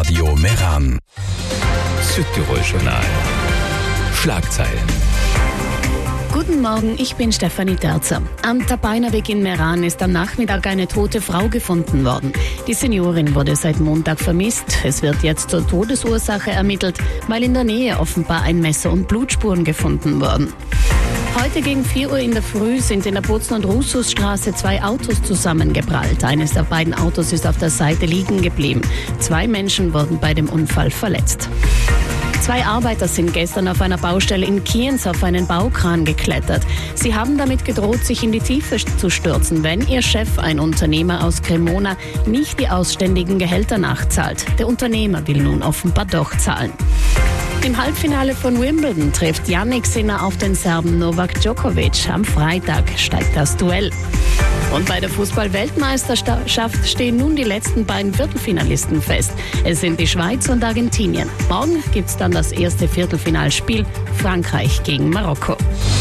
Radio Meran. Südtirol-Journal. Schlagzeilen. Guten Morgen, ich bin Stefanie Terzer. Am Tabainerweg in Meran ist am Nachmittag eine tote Frau gefunden worden. Die Seniorin wurde seit Montag vermisst. Es wird jetzt zur Todesursache ermittelt, weil in der Nähe offenbar ein Messer und Blutspuren gefunden wurden. Heute gegen 4 Uhr in der Früh sind in der Bozen- und Russusstraße 2 Autos zusammengeprallt. Eines der beiden Autos ist auf der Seite liegen geblieben. 2 Menschen wurden bei dem Unfall verletzt. 2 Arbeiter sind gestern auf einer Baustelle in Kienz auf einen Baukran geklettert. Sie haben damit gedroht, sich in die Tiefe zu stürzen, wenn ihr Chef, ein Unternehmer aus Cremona, nicht die ausständigen Gehälter nachzahlt. Der Unternehmer will nun offenbar doch zahlen. Im Halbfinale von Wimbledon trifft Jannik Sinner auf den Serben Novak Djokovic. Am Freitag steigt das Duell. Und bei der Fußball-Weltmeisterschaft stehen nun die letzten beiden Viertelfinalisten fest. Es sind die Schweiz und Argentinien. Morgen gibt es dann das erste Viertelfinalspiel, Frankreich gegen Marokko.